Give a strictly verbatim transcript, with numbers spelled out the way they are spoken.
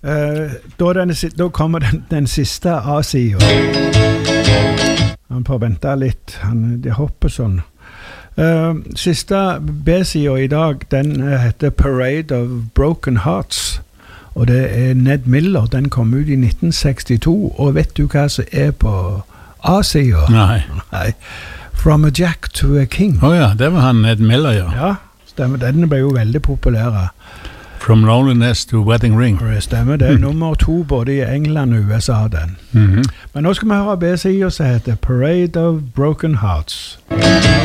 Uh, da, denne, da kommer den, den siste A-siden. Han får vente litt. Han, de hopper sånn. Uh, siste B-siden i dag, den heter Parade of Broken Hearts. Og det er Ned Miller. Den kom ut i nitten sekstito. Og vet du hva som er på A-siden? Nei. Nei. From a Jack to a King. Åh oh ja, det var han Ned Miller, ja. Ja, stemmer. Den ble jo veldig populær. From Loneliness to Wedding Ring. Det stemmer, det er mm. nummer to både i England og U S A, den. Mm-hmm. Men nå skal vi høre B-siden som heter Parade of Broken Hearts.